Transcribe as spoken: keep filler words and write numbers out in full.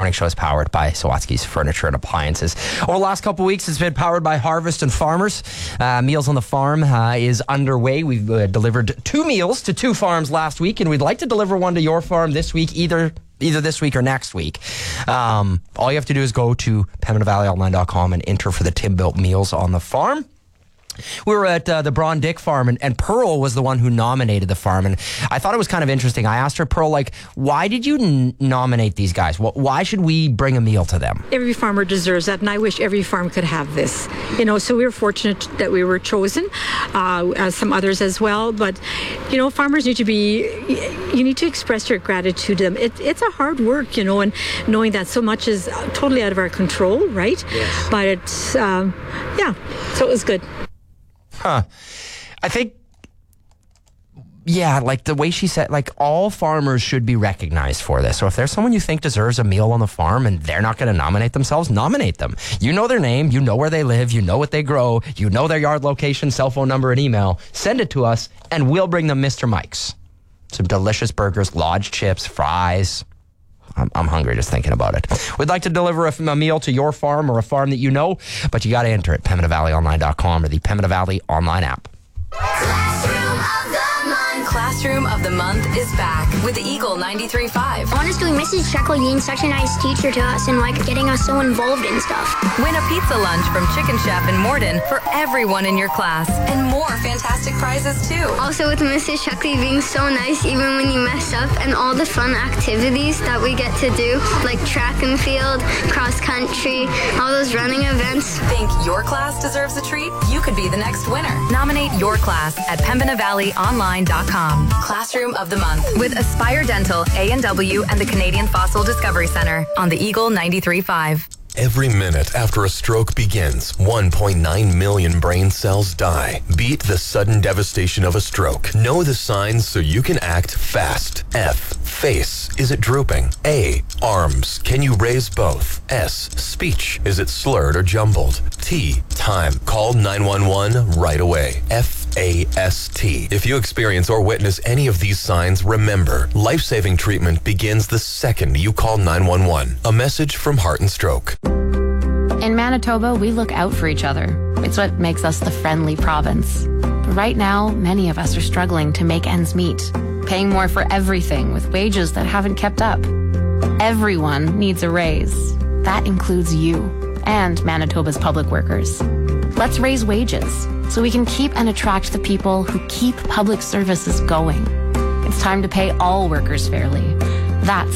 Morning Show is powered by Sawatsky's Furniture and Appliances. Over the last couple of weeks, it's been powered by Harvest and Farmers. Uh, Meals on the Farm uh, is underway. We've uh, delivered two meals to two farms last week, and we'd like to deliver one to your farm this week, either either this week or next week. Um, all you have to do is go to Pembina Valley Online dot com and enter for the Tim Built Meals on the Farm. We were at uh, the Braun Dick farm, and, and Pearl was the one who nominated the farm. And I thought it was kind of interesting. I asked her, Pearl, like, why did you n- nominate these guys? Wh- why should we bring a meal to them? Every farmer deserves that, and I wish every farm could have this. You know, so we were fortunate that we were chosen, uh, as some others as well. But, you know, farmers need to be, you need to express your gratitude to them. It, it's a hard work, you know, and knowing that so much is totally out of our control, right? Yes. But it's, um, yeah, so it was good. Huh. I think, yeah, like the way she said, like all farmers should be recognized for this. So if there's someone you think deserves a meal on the farm and they're not going to nominate themselves, nominate them. You know their name, you know where they live, you know what they grow, you know their yard location, cell phone number, and email. Send it to us and we'll bring them Mister Mike's. Some delicious burgers, lodge chips, fries. I'm, I'm hungry just thinking about it. We'd like to deliver a, a meal to your farm or a farm that you know, but you got to enter it, Pembina Valley Online dot com or the Pembina Valley online app. Classroom of the Month. Classroom of the Month is back with the Eagle ninety-three point five. Honestly, Missus Sheckle being such a nice teacher to us and like getting us so involved in stuff. Win a pizza lunch from Chicken Chef in Morden for everyone in your class, and more fantastic prizes too. Also with Missus Sheckley being so nice even when you mess up, and all the fun activities that we get to do, like track and field, cross country, all those running events. Think your class deserves a treat? You could be the next winner. Nominate your class at Pembina Valley Online dot com. Classroom of the Month with Aspire Dental, A and W, and the Canadian Fossil Discovery Centre on the Eagle ninety-three point five. Every minute after a stroke begins, one point nine million brain cells die. Beat the sudden devastation of a stroke. Know the signs so you can act fast. F. Face. Is it drooping? A. Arms. Can you raise both? S. Speech. Is it slurred or jumbled? T. Time. Call nine one one right away. F A S T. If you experience or witness any of these signs, remember, life-saving treatment begins the second you call nine one one. A message from Heart and Stroke. In Manitoba, we look out for each other. It's what makes us the friendly province. But right now, many of us are struggling to make ends meet, paying more for everything with wages that haven't kept up. Everyone needs a raise. That includes you and Manitoba's public workers. Let's raise wages so we can keep and attract the people who keep public services going. It's time to pay all workers fairly. That's